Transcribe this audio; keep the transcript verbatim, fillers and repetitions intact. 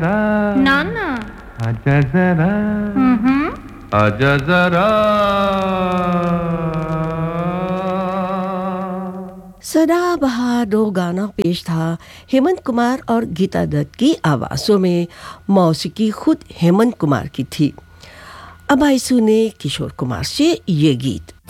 नाना आजा जरा हम्म आजा जरा। सदाबहार गाना पेश था हेमंत कुमार और गीता दत्त की आवाज़ों में। मौसीकी खुद हेमंत कुमार की थी। अब आई सुने किशोर कुमार से ये गीत।